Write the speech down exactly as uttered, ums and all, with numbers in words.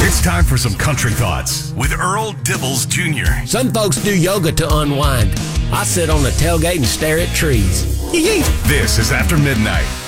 It's time for some country thoughts with Earl Dibbles Junior Some folks do yoga to unwind. I sit on the tailgate and stare at trees. This is After Midnight.